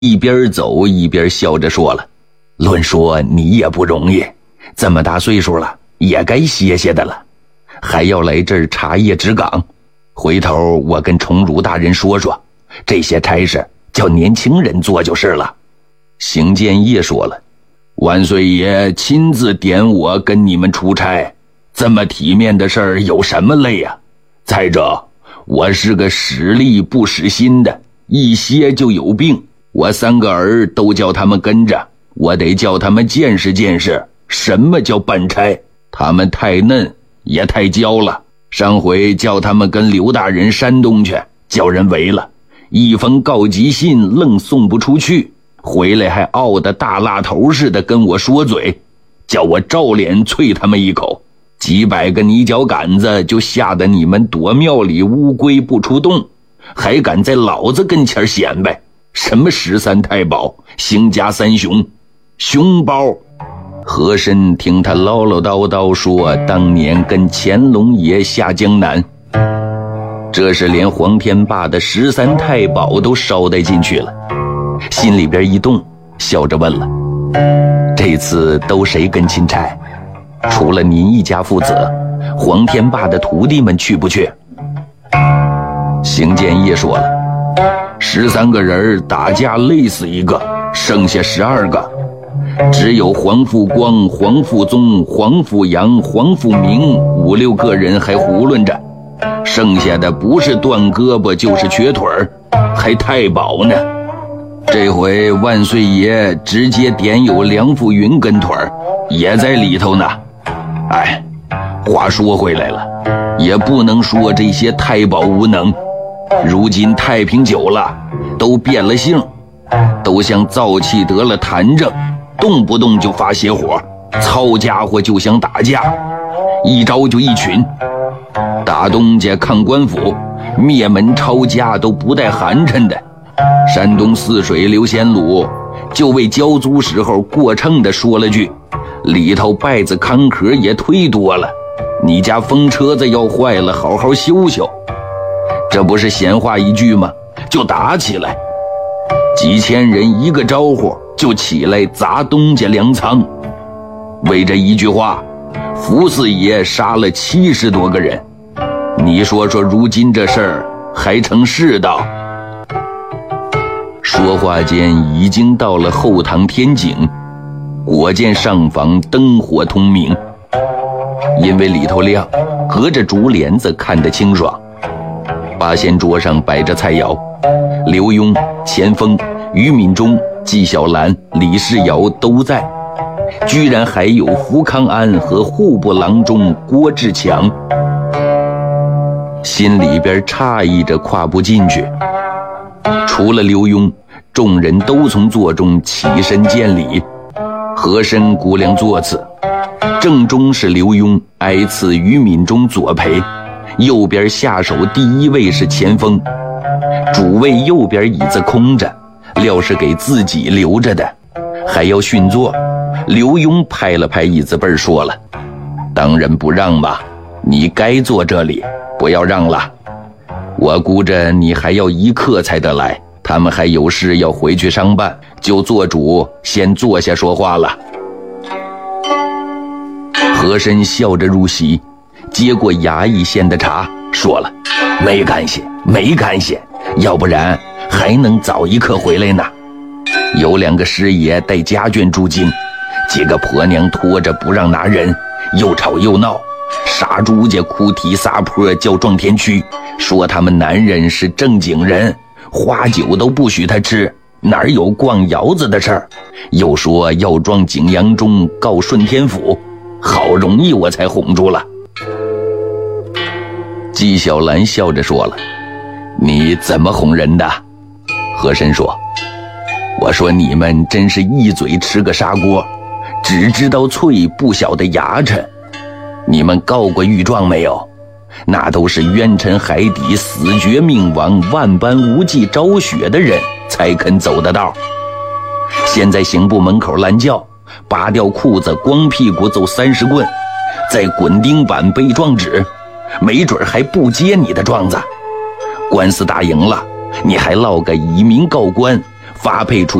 一边走一边笑着说了：“论说你也不容易，这么大岁数了，也该歇歇的了，还要来这儿茶叶执岗。回头我跟崇儒大人说说，这些差事叫年轻人做就是了。”邢建业说了：“万岁爷亲自点我跟你们出差，这么体面的事儿有什么累呀？再者，我是个使力不使心的，一歇就有病。我3个儿都叫他们跟着，我得叫他们见识见识什么叫办差。他们太嫩也太娇了，上回叫他们跟刘大人山东去，叫人围了，一封告急信愣送不出去，回来还傲得大蜡头似的跟我说嘴，叫我照脸啐他们一口。几百个泥脚杆子就吓得你们躲庙里乌龟不出洞，还敢在老子跟前显摆什么13太保、邢家3雄、熊包。和珅听他唠唠叨叨说当年跟乾隆爷下江南，这是连黄天霸的13太保都捎带进去了，心里边一动，笑着问了：“这次都谁跟钦差？除了您一家父子，黄天霸的徒弟们去不去？”邢建业说了：“13个人打架累死一个，剩下12个，只有黄复光、黄复宗、黄复阳、黄复明5、6个人还囫囵着，剩下的不是断胳膊就是瘸腿儿，还太保呢。这回万岁爷直接点有梁富云跟腿儿也在里头呢。哎，话说回来了，也不能说这些太保无能，如今太平久了，都变了性，都像燥气得了痰症，动不动就发邪火，操家伙就想打架，一招就一群。打东家抗官府，灭门抄家都不带寒碜的。山东泗水刘显鲁就为交租时候过秤的说了句，里头败子康壳也忒多了，你家风车子要坏了，好好修修。这不是闲话一句吗？就打起来，几千人一个招呼就起来砸东家粮仓。为这一句话，福四爷杀了70多个人。你说说如今这事儿还成世道？说话间已经到了后堂天井，果见上房灯火通明，因为里头亮，隔着竹帘子看得清爽。八仙桌上摆着菜肴，刘墉、钱枫、于敏中、纪晓岚、李世尧都在，居然还有福康安和户部郎中郭志强。心里边诧异着跨步进去，除了刘墉，众人都从座中起身见礼。和珅估量座次，正中是刘墉，挨次于敏中左陪，右边下手第1位是钱枫。主位右边椅子空着，料是给自己留着的，还要训座。刘墉拍了拍椅子背说了：“当仁不让吧，你该坐这里，不要让了。我估着你还要1刻才得来，他们还有事要回去商办，就做主先坐下说话了。”和珅笑着入席，接过衙役献的茶，说了：“没感谢，没感谢，要不然还能早1刻回来呢。有2个师爷带家眷住京，几个婆娘拖着不让拿人，又吵又闹，杀猪家哭啼撒泼叫撞天区，说他们男人是正经人，花酒都不许他吃，哪有逛窑子的事儿，又说要装景阳钟告顺天府，好容易我才哄住了。”纪晓岚笑着说了：“你怎么哄人的？”和珅说：“我说你们真是一嘴吃个砂锅，只知道啐不晓得牙碜。你们告过御状没有？那都是冤沉海底死绝命亡万般无忌昭雪的人才肯走的道。现在刑部门口拦轿，拔掉裤子光屁股走30棍，再滚钉板背状纸，没准还不接你的状子。官司打赢了，你还落个以民告官， 发配出